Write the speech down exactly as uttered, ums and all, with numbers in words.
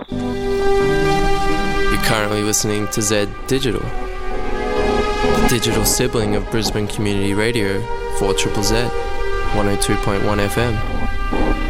You're currently listening to Z Digital, the digital sibling of Brisbane Community Radio, four Z Z Z, one oh two point one F M.